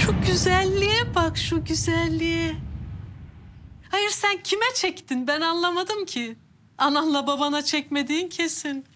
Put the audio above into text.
Şu güzelliğe bak, şu güzelliğe. Hayır sen kime çektin ben anlamadım ki. Ananla babana çekmediğin kesin.